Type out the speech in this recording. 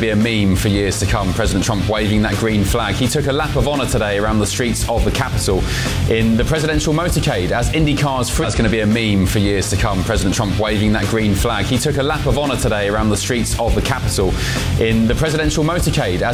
be a meme for years to come, President Trump waving that green flag. He took a lap of honour today around the streets of the Capitol in the presidential motorcade as IndyCar's... That's going to be a meme for years to come, President Trump waving that green flag. He took a lap of honour today around the streets of the Capitol in the presidential motorcade as